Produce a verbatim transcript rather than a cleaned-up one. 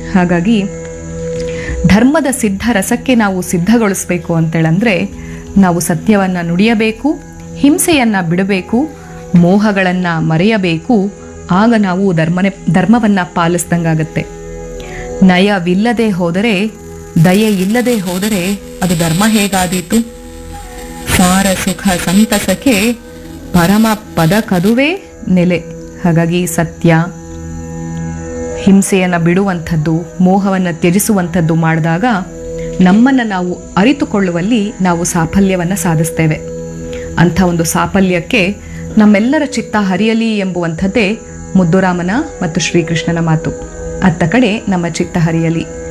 ಹಾಗಾಗಿ ಧರ್ಮದ ಸಿದ್ಧ ರಸಕ್ಕೆ ನಾವು ಸಿದ್ಧಗೊಳಿಸ್ಬೇಕು ಅಂತೇಳಂದರೆ ನಾವು ಸತ್ಯವನ್ನು ನುಡಿಯಬೇಕು, ಹಿಂಸೆಯನ್ನು ಬಿಡಬೇಕು, ಮೋಹಗಳನ್ನು ಮರೆಯಬೇಕು. ಆಗ ನಾವು ಧರ್ಮನೆ ಧರ್ಮವನ್ನು ಪಾಲಿಸ್ದಂಗಾಗತ್ತೆ. ನಯವಿಲ್ಲದೆ ಹೋದರೆ, ದಯೆ ಇಲ್ಲದೆ ಹೋದರೆ ಅದು ಧರ್ಮ ಹೇಗಾದೀತು? ಸಾರ ಸುಖ ಸಂತಸಕ್ಕೆ ಪರಮ ಪದ ಕದುವೆ ನೆಲೆ. ಹಾಗಾಗಿ ಸತ್ಯ, ಹಿಂಸೆಯನ್ನು ಬಿಡುವಂಥದ್ದು, ಮೋಹವನ್ನು ತ್ಯಜಿಸುವಂಥದ್ದು ಮಾಡಿದಾಗ ನಮ್ಮನ್ನು ನಾವು ಅರಿತುಕೊಳ್ಳುವಲ್ಲಿ ನಾವು ಸಾಫಲ್ಯವನ್ನು ಸಾಧಿಸ್ತೇವೆ. ಅಂಥ ಒಂದು ಸಾಫಲ್ಯಕ್ಕೆ ನಮ್ಮೆಲ್ಲರ ಚಿತ್ತ ಹರಿಯಲಿ ಎಂಬುವಂಥದ್ದೇ ಮುದ್ದುರಾಮನ ಮತ್ತು ಶ್ರೀಕೃಷ್ಣನ ಮಾತು. ಅತ್ತ ಕಡೆ ನಮ್ಮ ಚಿತ್ತ ಹರಿಯಲಿ.